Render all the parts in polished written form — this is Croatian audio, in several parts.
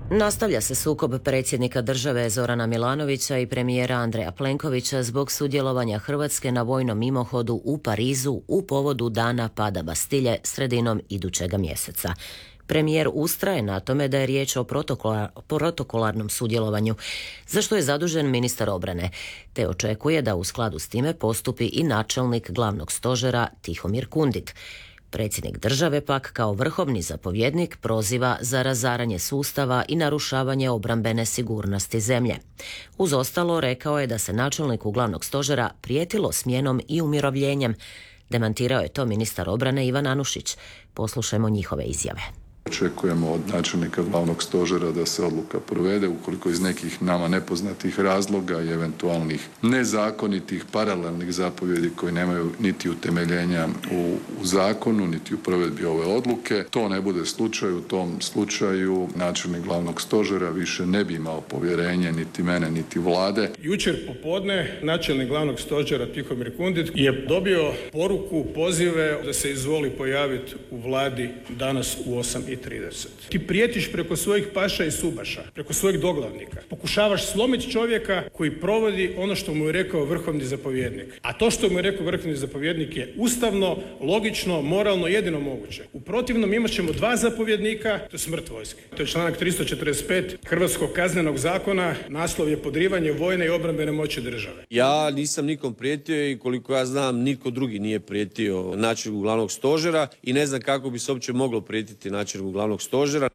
Nastavlja se sukob predsjednika države Zorana Milanovića i premijera Andreja Plenkovića zbog sudjelovanja Hrvatske na vojnom mimohodu u Parizu u povodu dana pada Bastilje sredinom idućega mjeseca. Premijer ustraje na tome da je riječ o protokolarnom sudjelovanju, za što je zadužen ministar obrane, te očekuje da u skladu s time postupi i načelnik glavnog stožera Tihomir Kundit. Predsjednik države pak kao vrhovni zapovjednik proziva za razaranje sustava i narušavanje obrambene sigurnosti zemlje. Uz ostalo rekao je da se načelniku glavnog stožera prijetilo smjenom i umirovljenjem. Demantirao je to ministar obrane Ivan Anušić. Poslušajmo njihove izjave. Očekujemo od načelnika glavnog stožera da se odluka provede ukoliko iz nekih nama nepoznatih razloga i eventualnih nezakonitih paralelnih zapovjedi koji nemaju niti utemeljenja u zakonu, niti u provedbi ove odluke. To ne bude slučaj. U tom slučaju načelnik glavnog stožera više ne bi imao povjerenje niti mene, niti vlade. Jučer popodne načelnik glavnog stožera Tihomir Kundit je dobio poruku, pozive da se izvoli pojaviti u vladi danas u 8:30. Ti prijetiš preko svojih paša i subaša, preko svojih doglavnika. Pokušavaš slomiti čovjeka koji provodi ono što mu je rekao vrhovni zapovjednik. A to što mu je rekao vrhovni zapovjednik je ustavno, logično, moralno, jedino moguće. U protivnom imat ćemo 2 zapovjednika, to je smrt vojske. To je članak 345 Hrvatskog kaznenog zakona, naslov je podrivanje vojne i obrambene moći države. Ja nisam nikom prijetio i koliko ja znam nitko drugi nije prijetio načelniku glavnog stožera i ne znam kako bi se uopće moglo prijetiti načelniku glavnog stožera.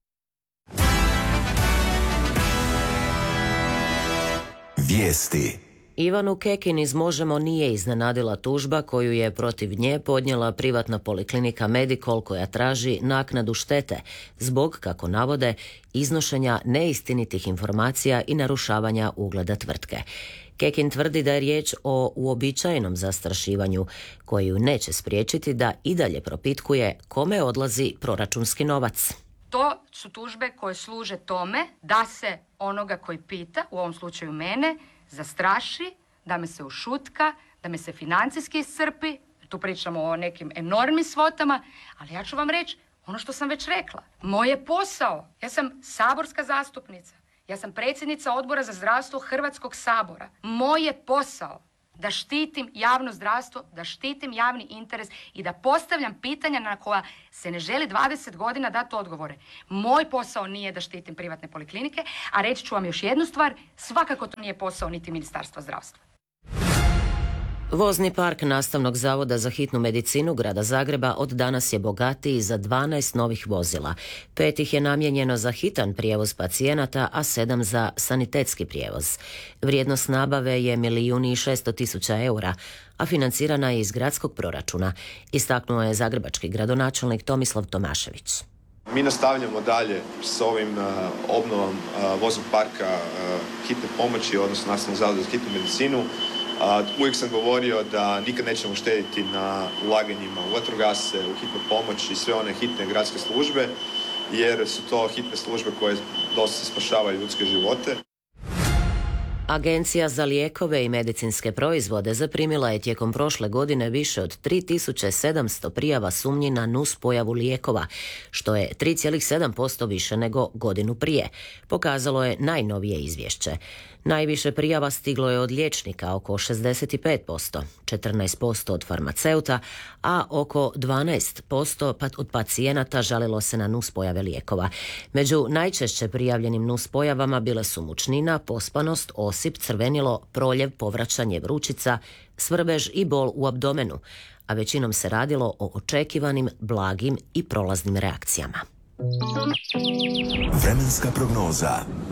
Vijesti. Ivanu Kekin iz Možemo nije iznenadila tužba koju je protiv nje podnijela privatna poliklinika Medikol koja traži naknadu štete zbog, kako navode, iznošenja neistinitih informacija i narušavanja ugleda tvrtke. Kekin tvrdi da je riječ o uobičajenom zastrašivanju koji ju neće spriječiti da i dalje propitkuje kome odlazi proračunski novac. To su tužbe koje služe tome da se onoga koji pita, u ovom slučaju mene, zastraši, da me se ušutka, da me se financijski iscrpi. Tu pričamo o nekim enormnim svotama, ali ja ću vam reći ono što sam već rekla. Moj je posao, ja sam saborska zastupnica, ja sam predsjednica Odbora za zdravstvo Hrvatskog sabora. Moj je posao da štitim javno zdravstvo, da štitim javni interes i da postavljam pitanja na koja se ne želi 20 godina dati odgovore. Moj posao nije da štitim privatne poliklinike, a reći ću vam još jednu stvar, svakako to nije posao niti Ministarstva zdravstva. Vozni park Nastavnog zavoda za hitnu medicinu grada Zagreba od danas je bogatiji za 12 novih vozila. 5 ih je namijenjeno za hitan prijevoz pacijenata, a 7 za sanitetski prijevoz. Vrijednost nabave je 1.600.000 eura, a financirana je iz gradskog proračuna, istaknuo je zagrebački gradonačelnik Tomislav Tomašević. Mi nastavljamo dalje s ovim obnovom voznog parka hitne pomoći, odnosno Nastavnog zavoda za hitnu medicinu. Uvijek sam govorio da nikad nećemo štediti na ulaganjima u vatrogasce, u hitnu pomoć i sve one hitne gradske službe, jer su to hitne službe koje dosta spašavaju ljudske živote. Agencija za lijekove i medicinske proizvode zaprimila je tijekom prošle godine više od 3700 prijava sumnji na nuspojavu lijekova, što je 3,7% više nego godinu prije, pokazalo je najnovije izvješće. Najviše prijava stiglo je od liječnika, oko 65%, 14% od farmaceuta, a oko 12% od pacijenata žalilo se na nuspojave lijekova. Među najčešće prijavljenim nuspojavama bile su mučnina, pospanost, osip, crvenilo, proljev, povraćanje vrućica, svrbež i bol u abdomenu, a većinom se radilo o očekivanim, blagim i prolaznim reakcijama. Vremenska prognoza.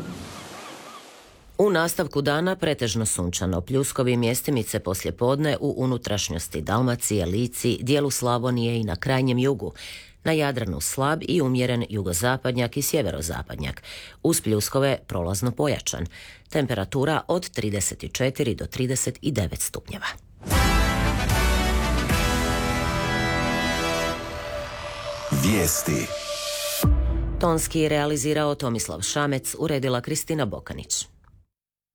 U nastavku dana pretežno sunčano, pljuskovi mjestimice poslijepodne u unutrašnjosti Dalmacije, Lici, dijelu Slavonije i na krajnjem jugu. Na Jadranu slab i umjeren jugozapadnjak i sjeverozapadnjak. Uz pljuskove prolazno pojačan. Temperatura od 34 do 39 stupnjeva. Vijesti. Tonski realizirao Tomislav Šamec, uredila Kristina Bokanić.